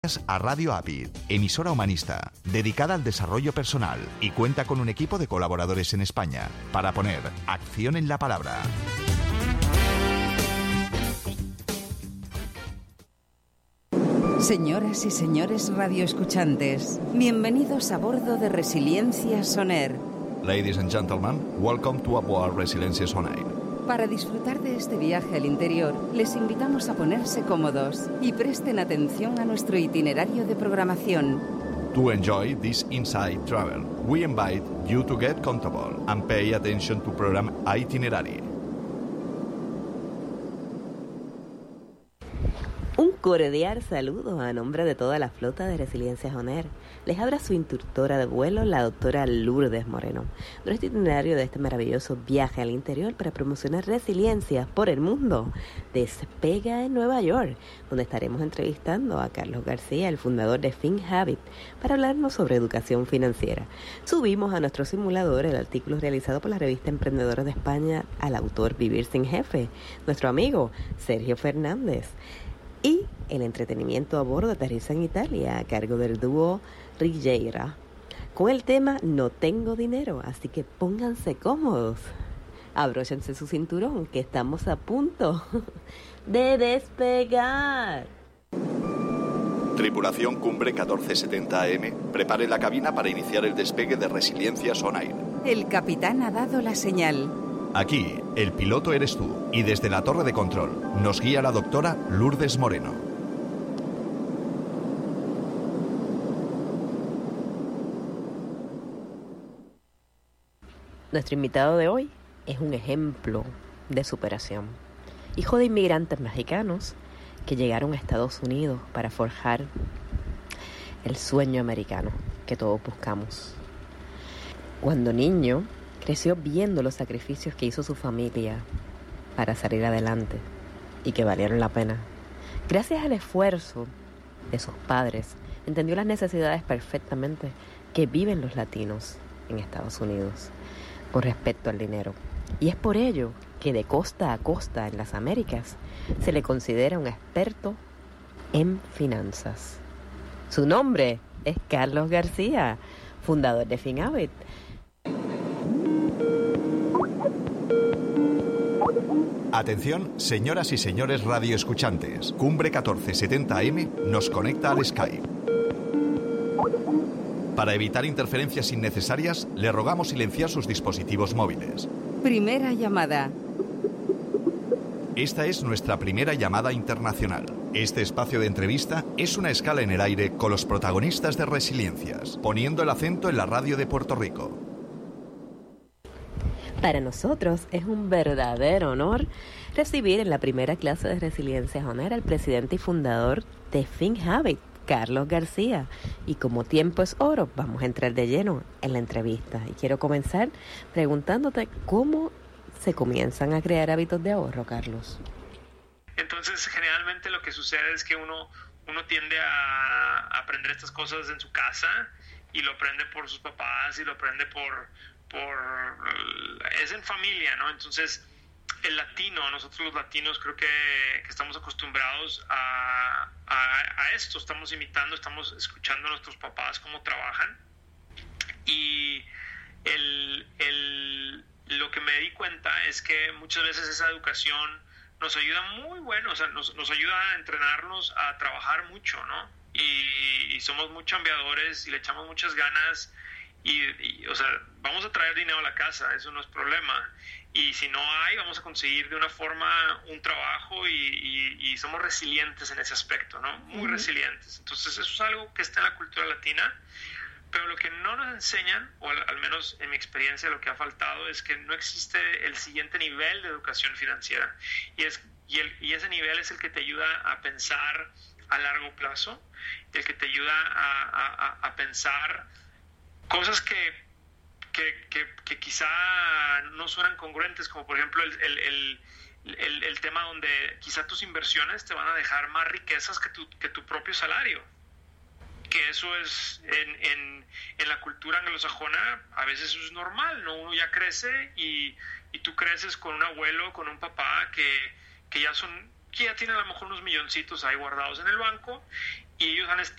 A Radio API, emisora humanista, dedicada al desarrollo personal y cuenta con un equipo de colaboradores en España para poner acción en la palabra. Señoras y señores radioescuchantes, bienvenidos a bordo de Resiliencia On Air. Ladies and gentlemen, welcome to aboard Resiliencia On Air. Para disfrutar de este viaje al interior, les invitamos a ponerse cómodos y presten atención a nuestro itinerario de programación. To enjoy this inside travel, we invite you to get comfortable and pay attention to program itinerary. Un cordial saludo a nombre de toda la flota de Resiliencia On Air. Les habla su instructora de vuelo, la doctora Lourdes Moreno. Nuestro itinerario de este maravilloso viaje al interior para promocionar resiliencia por el mundo despega en Nueva York, donde estaremos entrevistando a Carlos García, el fundador de FinHabit, para hablarnos sobre educación financiera. Subimos a nuestro simulador el artículo realizado por la revista Emprendedores de España al autor Vivir Sin Jefe, nuestro amigo Sergio Fernández. Y el entretenimiento a bordo aterriza en Italia a cargo del dúo Rigeira con el tema No tengo dinero, así que pónganse cómodos, abróchense su cinturón que estamos a punto de despegar. Tripulación Cumbre 1470 AM, prepare la cabina para iniciar el despegue de Resiliencia On Air. El capitán ha dado la señal. Aquí, el piloto eres tú, y desde la torre de control nos guía la doctora Lourdes Moreno. Nuestro invitado de hoy es un ejemplo de superación. Hijo de inmigrantes mexicanos que llegaron a Estados Unidos para forjar el sueño americano que todos buscamos. Cuando niño, creció viendo los sacrificios que hizo su familia para salir adelante y que valieron la pena. Gracias al esfuerzo de sus padres, entendió las necesidades perfectamente que viven los latinos en Estados Unidos con respecto al dinero. Y es por ello que de costa a costa en las Américas se le considera un experto en finanzas. Su nombre es Carlos García, fundador de FinHabit. Atención, señoras y señores radioescuchantes. Cumbre 1470 AM nos conecta al Skype. Para evitar interferencias innecesarias, le rogamos silenciar sus dispositivos móviles. Primera llamada. Esta es nuestra primera llamada internacional. Este espacio de entrevista es una escala en el aire con los protagonistas de Resiliencias, poniendo el acento en la radio de Puerto Rico. Para nosotros es un verdadero honor recibir en la primera clase de Resiliencia On Air al presidente y fundador de FinHabit, Carlos García. Y como tiempo es oro, vamos a entrar de lleno en la entrevista. Y quiero comenzar preguntándote cómo se comienzan a crear hábitos de ahorro, Carlos. Entonces, generalmente lo que sucede es que uno tiende a aprender estas cosas en su casa y lo aprende por sus papás y lo aprende es en familia, ¿no? Entonces, el latino, nosotros los latinos creo que estamos acostumbrados a esto, estamos imitando, estamos escuchando a nuestros papás cómo trabajan y lo que me di cuenta es que muchas veces esa educación nos ayuda muy bueno, o sea, nos ayuda a entrenarnos a trabajar mucho, ¿no? Y somos muy chambeadores y le echamos muchas ganas y o sea, vamos a traer dinero a la casa, eso no es problema. Y si no hay, vamos a conseguir de una forma un trabajo y somos resilientes en ese aspecto, ¿no? Muy resilientes. Entonces eso es algo que está en la cultura latina, pero lo que no nos enseñan, o al menos en mi experiencia lo que ha faltado, es que no existe el siguiente nivel de educación financiera. Y ese nivel es el que te ayuda a pensar a largo plazo, el que te ayuda a pensar cosas que quizá no suenan congruentes, como por ejemplo el tema donde quizá tus inversiones te van a dejar más riquezas que tu propio salario. Que eso es en la cultura anglosajona, a veces eso es normal, ¿no? Uno ya crece y tú creces con un abuelo, con un papá que ya tienen a lo mejor unos milloncitos ahí guardados en el banco y ellos han